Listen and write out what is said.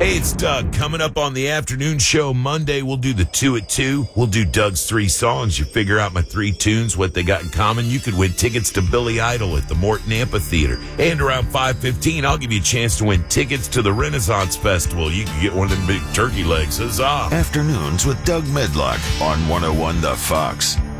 Hey, it's Doug. Coming up on the afternoon show Monday, we'll do the 2 at 2. We'll do Doug's 3 songs. You figure out my 3 tunes, what they got in common. You could win tickets to Billy Idol at the Morton Amphitheater. And around 5:15, I'll give you a chance to win tickets to the Renaissance Festival. You can get one of them big turkey legs. Huzzah! Afternoons with Doug Medlock on 101 The Fox.